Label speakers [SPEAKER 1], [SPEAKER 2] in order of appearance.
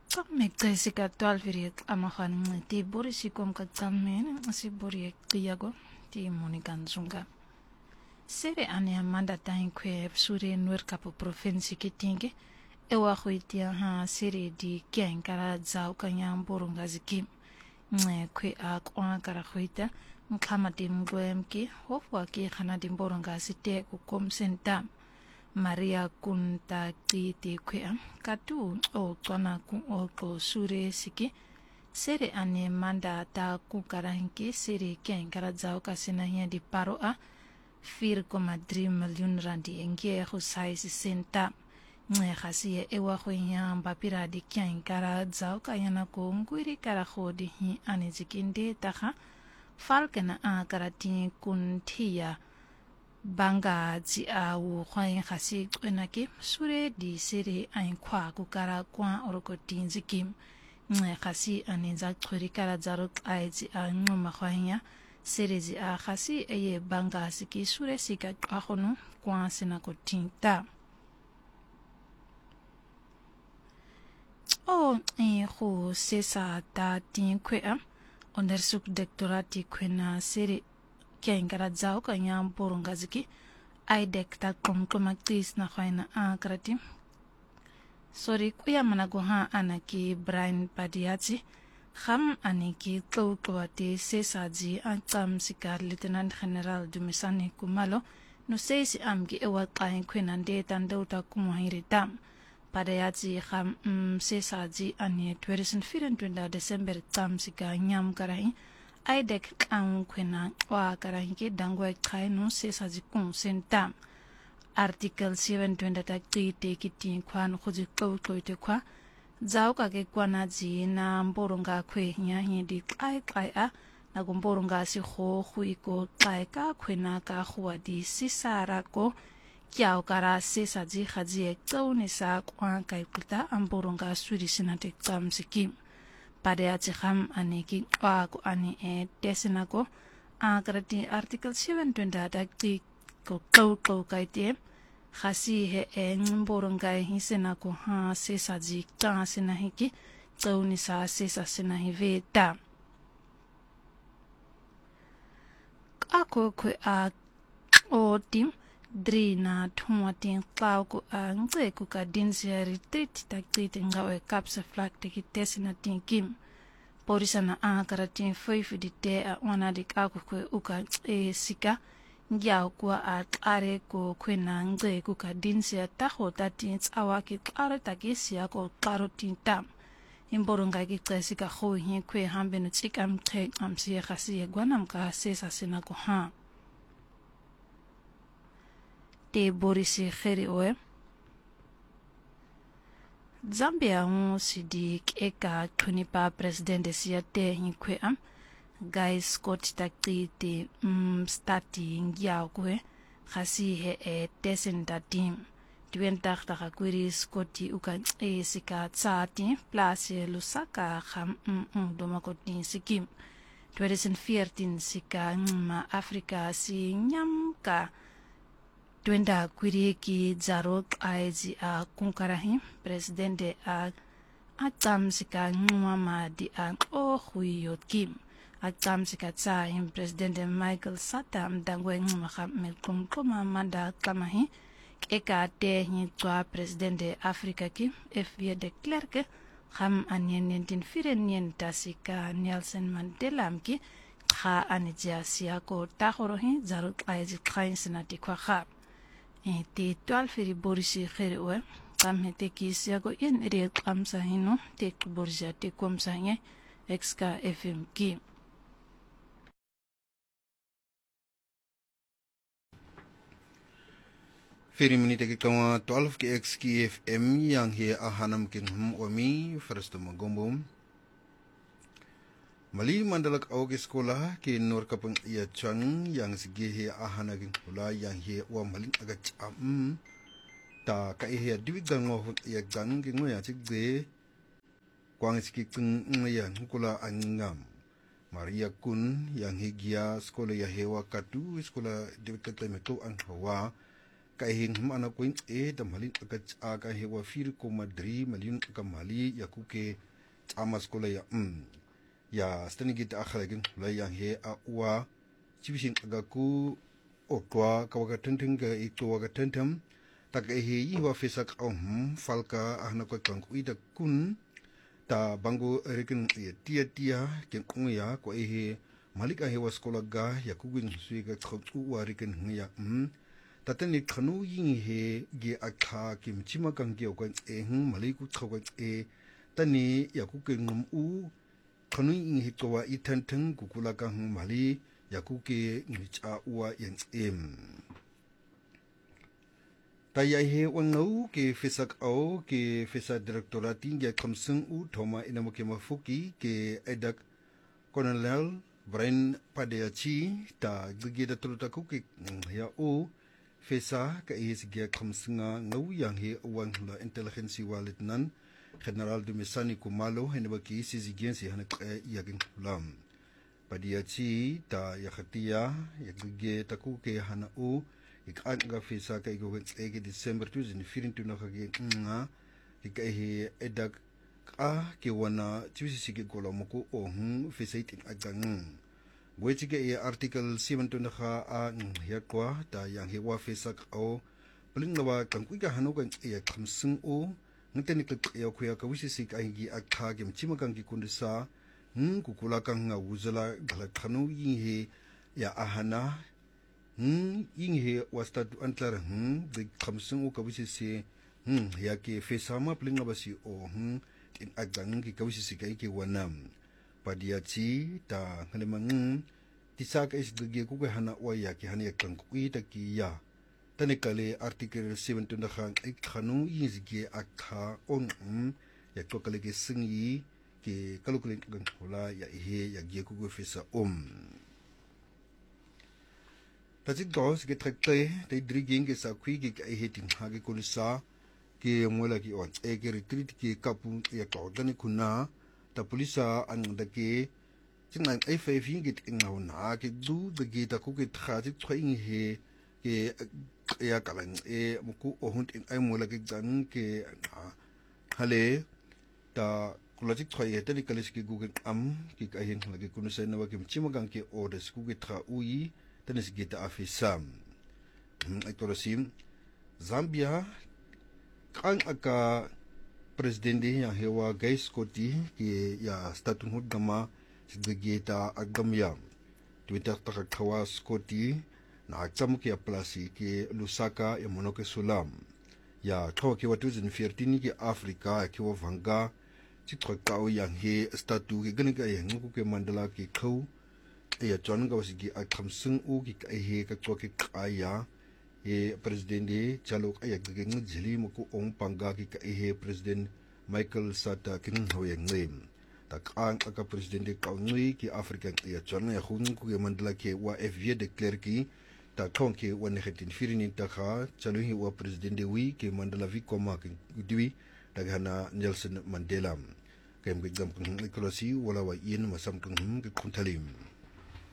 [SPEAKER 1] Mektaisika 12 amahan ti borisikom katsamen si borie tiago ti monikan zunga. Sere ane amanda tain kwe sure nuer kapo provinsi kitinge ewa huitia ha sere di kian kara zau kanyang boronga zikim kwe a kwa kara huita mkama di mgwem ki hofwa ki khana di boronga site kukom senta Maria kunta ti kwea katu o twana ku o ko sure siki sere ane manda ta ku karahinki sere kian kara zau kasina hiya di paro a 4,3 miljoen randi engie husai senta khasi ewa khoya mbapira di kian kara zau kayana ko ngwiri kara khodi hi ane zikinde taha falkena a karati kuntia banga zi a wu khoyin khasi kwenaki sure di sere ain kwa ku kara kwa oroko tinzikim khasi ane za khori kara zaro ai zi a nguma khoya serezi a khasi eye banga siki sure sika akhono kwa sina ko tinta o ho sesa ta tin kwea ondersuk doctorati kwena sere kengara zao kanya boronga ziki aidek ta komkomaktis na khaina a krati sorry kuya manago ha anaki Brian Padiati kham aniki tawati sesaji antam sikar lieutenant general dumisani kumalo no seisi amgi ewa qain kwenande tandauta kumahiritam Padiati kham sesaji ani 2024 December tam sika nyam karai aidek kan kwena wa karai ke dangwa qainu sesaji kun sentam article 720 takti tekiti kwan khuji kawtoite kwa zao kake kwana zi na mboronga kwe nya hindi kai a na mboronga si hui ko kai ka kwe na ka huwa di sisara ko kiao kara sisa zi khazi e tau ni sa kwa kai kuta mboronga suri sinate tam sikim pade ati kham ane ki kwa ko ane e desina ko agrati article 720 takti ko kau kai te khasi he mboronga hisena ko ha sesa ji ta sena hiki tsauni sa sesa sena hi veta ako ko a o tim drina thumatin tlaw ko ang tse ko ka dinsia retreat takti ngawe kapsa flak tiki tesina tinkim porisana a karatin foifu di te a wana dik ako ko uka sika ngiao kwa at are ko kwena ngze ku ka dinsia ta hota tin tsawa ki are ta ki sia ko karo tin tam imboronga ki tsesi ka kho hi kwe hambe no tsikam the am sia khasi gwanam ka sesa sina ko ha te borisi kheri oe Zambia un sidik eka kunipa presidente sia te hi kwe am guys Scott takti te stati ngiao kwe khasi he e tesen datim tuentak ta kwiri Scotty uka sika tsati place lusaka kham domakoti sikim 2014 sika ma Afrika si nyam ka tuenda kwiri ki zaro aizi a kunkarahi presidente a atam sika nguma di a o huyot kim Akam sikatsa him President Michael Satam dangwe ngmahamel kumkoma manda kamahi eka te hi twa President Afrika ki FV de Klerk ham anyen 19 tasika Nelson Mandela ki kha anija sia ko tahorohi zarut aizi khain sanati kwa kha te 12 borisi khere kam hete ki sia ko yen re kamsa hino te borja te komsa nye exka FM ki
[SPEAKER 2] Firi minute ki kawa 12 ki XKFM yang he ahanam kin omi first magombom Mali mandalak au ki sekolah ki nur kapang ia chang yang sige he ahana kin kula yang he wa malin aga cham ta ka he diwi gango ia gang ki ngoya chik de kwang siki king ya kula angam Maria kun yang he gia sekolah ya hewa katu sekolah diwi katle meto ang hawa hing mana kuin dam halin aga he wa 4,3 miljoen mali ya kuke ama skola ya stani git akhalagin la yang he a wa chibishin aga ku okwa kawaga tenteng ga ito waga tentem tak he yi wa fesak falka ahna ko kan ku ida kun ta bango rekin tia ken kunya ko he malika he wa skola ga ya kugin suiga khotsu wa rekin ya tatani khanu yin he ge akha kim chima kang ge ko maliku thoga tani ya kuke ngum khanu yin he ko wa itanteng kukula kang mali ya kuke ngicha wa yang taya he wangau ke fesak au ke fesa direktorati ge khamsung thoma inamoke mafuki ke edak Colonel Brian Padeachi ta gige da trutaku ke ya fesa ka is ge khamsunga ngau yang he awang la intelligence wa lieutenant General Dumisani Kumalo henbaki sizigensi hanak yagin lam Padeachi ta yakhatia yagige taku ke hana ika fesa ka igo ke December 2024 na kage ika he edak ke wana chibisi ke gola moko fesa itin agang gwechi ke article 7 na kha ya kwa ta yang he wa fesa ka plingawa kangku ka hanu kan khamsung ngteni ke ya kuya ka wisisi ka gi akha ke mchimagang ki kundisa kukula kang wuzala gala khanu yin he ya ahana yin he wasta antlar de khamsung ka wisisi ya ke fesa ma plingawa si in agang ki ka wisisi ka ke wanam Padeachi ta halemang tisak is de ku hana wa ya ki hana kang ku ta ki ya tanikale article 7 na khang khanu yin ge akha ya ko kale ke singi ke kalkulate gang hola ya he ya ge ku fesa Tajik dos ke trakte te driging ke sa kwi ke he tin ha ke kulisa ke mola ki on ke retreat ke kapu ya ko dani kuna ta polisa an da ke chingan FF ke ngau na ke du de ge ta ku ke traji tkhing he ke ya kalang muku ohun in ai mola ke jan ke hale ta kulajik thoi he tani kalis ke google ki ka hin lagi kunusai na wa ke chimagang ke orders ku ke tra ui tani se ta afisam ai torosim Zambia kan aka presidente yang hewa guys koti ke ya statun hudama sigeta agamya Twitter ta kawas koti na akam ke aplasi ke Lusaka ya monoke sulam ya thaw ke 2014 ke Afrika ke wa vanga chitkhau yang he statu ke gani ka yang ku ke mandala ke khau ya chon ga wasigi akhamsung ki ka he ka choke kaya presidente chalok ayak ge ngjili muku panga ki ka he president Michael Sata king hoyang name tak aka presidente ka ngui ki African ya chon ya hun ku ke mandala ke wa FV declare ki ta thong ke wan hetin firini ta kha chalu hi wa presidente wi ke mandala vi koma ki diwi daghana Nelson Mandela kem ge gam kun ikolosi wala wa yin masam kun ke kunthalim